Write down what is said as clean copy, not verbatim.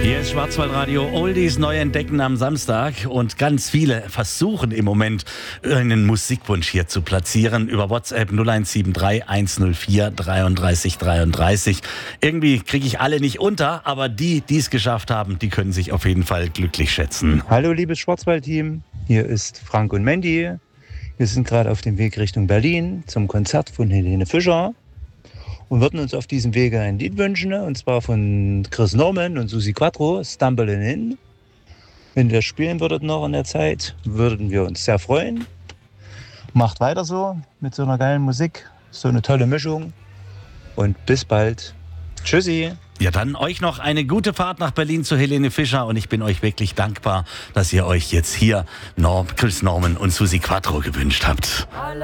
Hier ist Schwarzwaldradio Oldies neu entdecken am Samstag und ganz viele versuchen im Moment einen Musikwunsch hier zu platzieren über WhatsApp 0173 104 33 33. Irgendwie kriege ich alle nicht unter, aber die es geschafft haben, die können sich auf jeden Fall glücklich schätzen. Hallo liebes Schwarzwald-Team, hier ist Frank und Mandy. Wir sind gerade auf dem Weg Richtung Berlin zum Konzert von Helene Fischer und würden uns auf diesem Wege ein Lied wünschen, und zwar von Chris Norman und Susi Quattro, Stumbling In. Wenn ihr das spielen würdet noch in der Zeit, würden wir uns sehr freuen. Macht weiter so mit so einer geilen Musik, so eine tolle Mischung und bis bald. Tschüssi. Ja, dann euch noch eine gute Fahrt nach Berlin zu Helene Fischer und ich bin euch wirklich dankbar, dass ihr euch jetzt hier Chris Norman und Susi Quattro gewünscht habt.